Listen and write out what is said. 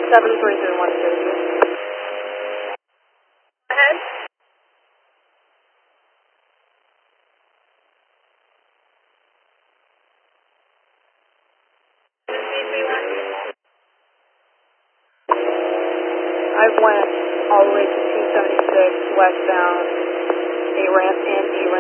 733-150. Ahead. I went all the way to 276 westbound, A ramp and B ramp.